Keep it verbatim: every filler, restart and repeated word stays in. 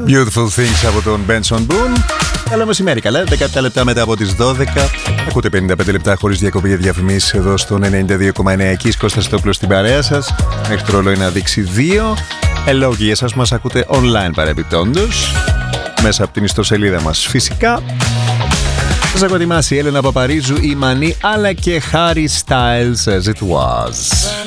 Beautiful Things από τον Benson Boone. Καλό μεσημέρι, καλά. δεκαεπτά λεπτά μετά από τις δώδεκα. Ακούτε πενήντα πέντε λεπτά χωρίς διακοπή για διαφημίσεις εδώ στον ενενήντα δύο κόμμα εννέα. Εκεί Κώστας Τόπουλος στην παρέα σας. Μέχρι το ρολόι να δείξει δύο. Hello και για εσάς που μας ακούτε online παρεμπιπτόντως. Μέσα από την ιστοσελίδα μας φυσικά. Σας έχω ετοιμάσει η Έλενα Παπαρίζου, η Μανή αλλά και Harry Styles as it was.